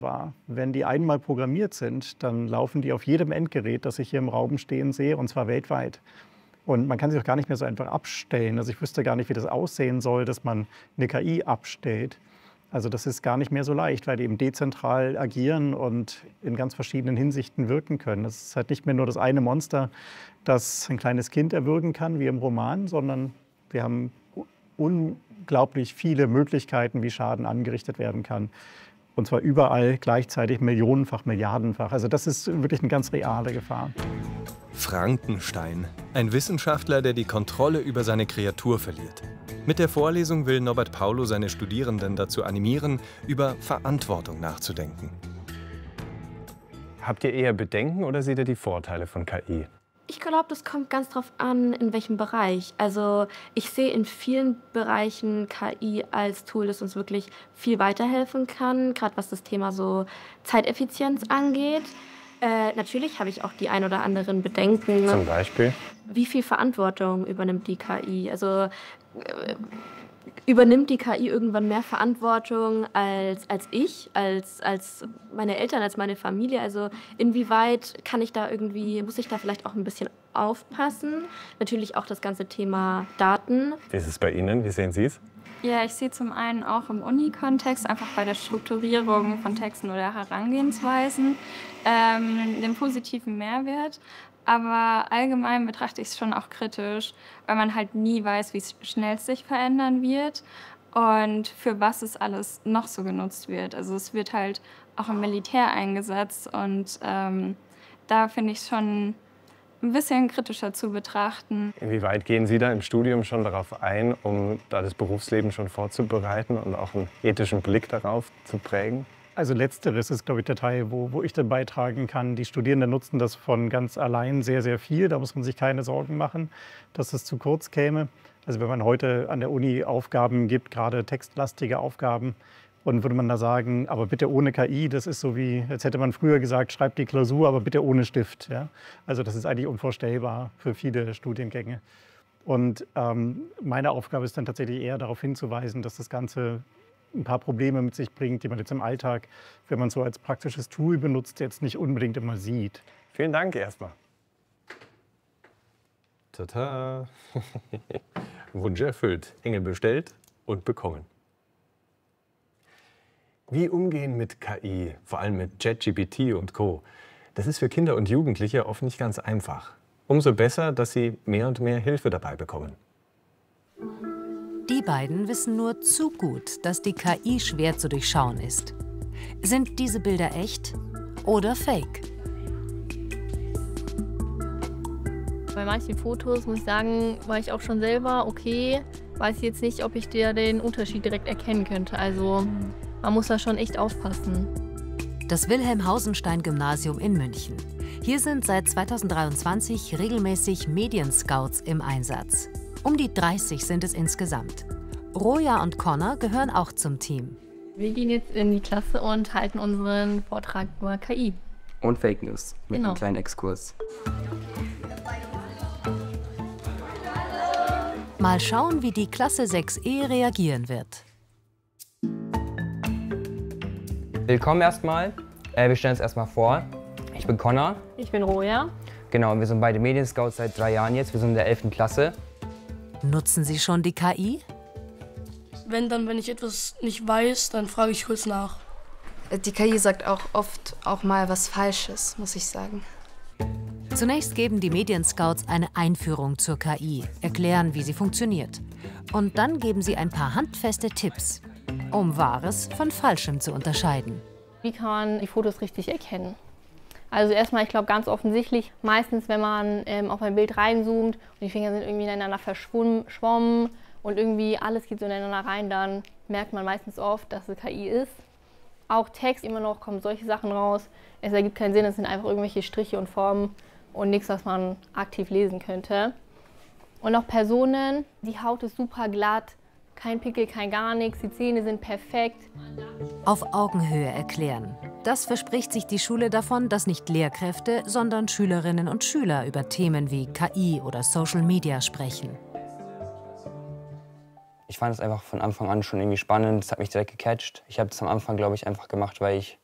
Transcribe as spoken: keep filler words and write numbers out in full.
war. Wenn die einmal programmiert sind, dann laufen die auf jedem Endgerät, das ich hier im Raum stehen sehe, und zwar weltweit. Und man kann sie auch gar nicht mehr so einfach abstellen. Also ich wüsste gar nicht, wie das aussehen soll, dass man eine K I abstellt. Also das ist gar nicht mehr so leicht, weil die eben dezentral agieren und in ganz verschiedenen Hinsichten wirken können. Das ist halt nicht mehr nur das eine Monster, das ein kleines Kind erwürgen kann, wie im Roman, sondern wir haben unglaublich viele Möglichkeiten, wie Schaden angerichtet werden kann. Und zwar überall gleichzeitig millionenfach, milliardenfach. Also das ist wirklich eine ganz reale Gefahr. Frankenstein, ein Wissenschaftler, der die Kontrolle über seine Kreatur verliert. Mit der Vorlesung will Norbert Paulo seine Studierenden dazu animieren, über Verantwortung nachzudenken. Habt ihr eher Bedenken oder seht ihr die Vorteile von K I? Ich glaube, das kommt ganz drauf an, in welchem Bereich. Also ich sehe in vielen Bereichen K I als Tool, das uns wirklich viel weiterhelfen kann, gerade was das Thema so Zeiteffizienz angeht. Äh, natürlich habe ich auch die ein oder anderen Bedenken. Zum Beispiel? Wie viel Verantwortung übernimmt die K I? Also äh, übernimmt die K I irgendwann mehr Verantwortung als, als ich, als, als meine Eltern, als meine Familie? Also inwieweit kann ich da irgendwie, muss ich da vielleicht auch ein bisschen aufpassen? Natürlich auch das ganze Thema Daten. Wie ist es bei Ihnen? Wie sehen Sie es? Ja, ich sehe zum einen auch im Uni-Kontext, einfach bei der Strukturierung von Texten oder Herangehensweisen, ähm, den positiven Mehrwert. Aber allgemein betrachte ich es schon auch kritisch, weil man halt nie weiß, wie schnell es sich verändern wird und für was es alles noch so genutzt wird. Also es wird halt auch im Militär eingesetzt und ähm, da finde ich es schon ein bisschen kritischer zu betrachten. Inwieweit gehen Sie da im Studium schon darauf ein, um da das Berufsleben schon vorzubereiten und auch einen ethischen Blick darauf zu prägen? Also letzteres ist, glaube ich, der Teil, wo, wo ich dann beitragen kann. Die Studierenden nutzen das von ganz allein sehr, sehr viel. Da muss man sich keine Sorgen machen, dass es zu kurz käme. Also wenn man heute an der Uni Aufgaben gibt, gerade textlastige Aufgaben, und würde man da sagen, aber bitte ohne K I, das ist so wie, als hätte man früher gesagt, schreibt die Klausur, aber bitte ohne Stift. Ja? Also das ist eigentlich unvorstellbar für viele Studiengänge. Und ähm, meine Aufgabe ist dann tatsächlich eher darauf hinzuweisen, dass das Ganze ein paar Probleme mit sich bringt, die man jetzt im Alltag, wenn man es so als praktisches Tool benutzt, jetzt nicht unbedingt immer sieht. Vielen Dank erstmal. Tata! Wunsch erfüllt. Engel bestellt und bekommen. Wie umgehen mit K I, vor allem mit ChatGPT und Co. Das ist für Kinder und Jugendliche oft nicht ganz einfach. Umso besser, dass sie mehr und mehr Hilfe dabei bekommen. Die beiden wissen nur zu gut, dass die K I schwer zu durchschauen ist. Sind diese Bilder echt oder fake? Bei manchen Fotos, muss ich sagen, war ich auch schon selber, okay, weiß ich jetzt nicht, ob ich dir den Unterschied direkt erkennen könnte. Also man muss da schon echt aufpassen. Das Wilhelm-Hausenstein-Gymnasium in München. Hier sind seit zweitausenddreiundzwanzig regelmäßig Medienscouts im Einsatz. Um die dreißig sind es insgesamt. Roja und Connor gehören auch zum Team. Wir gehen jetzt in die Klasse und halten unseren Vortrag über K I. Und Fake News mit Genau. einem kleinen Exkurs. Mal schauen, wie die Klasse sechs E reagieren wird. Willkommen erstmal. Äh, wir stellen uns erstmal vor. Ich bin Connor. Ich bin Roja. Genau, wir sind beide Medienscouts seit drei Jahren jetzt. Wir sind in der elften Klasse. Nutzen Sie schon die K I? Wenn dann, wenn ich etwas nicht weiß, dann frage ich kurz nach. Die K I sagt auch oft auch mal was Falsches, muss ich sagen. Zunächst geben die Medienscouts eine Einführung zur K I, erklären, wie sie funktioniert. Und dann geben sie ein paar handfeste Tipps, um Wahres von Falschem zu unterscheiden. Wie kann man die Fotos richtig erkennen? Also erstmal, ich glaube, ganz offensichtlich, meistens, wenn man ähm, auf ein Bild reinzoomt und die Finger sind irgendwie ineinander verschwommen und irgendwie alles geht so ineinander rein, dann merkt man meistens oft, dass es K I ist. Auch Text, immer noch kommen solche Sachen raus. Es ergibt keinen Sinn, es sind einfach irgendwelche Striche und Formen und nichts, was man aktiv lesen könnte. Und auch Personen, die Haut ist super glatt, kein Pickel, kein gar nichts, die Zähne sind perfekt. Auf Augenhöhe erklären. Das verspricht sich die Schule davon, dass nicht Lehrkräfte, sondern Schülerinnen und Schüler über Themen wie K I oder Social Media sprechen. Ich fand es einfach von Anfang an schon irgendwie spannend. Das hat mich direkt gecatcht. Ich habe das am Anfang, glaube ich, einfach gemacht, weil ich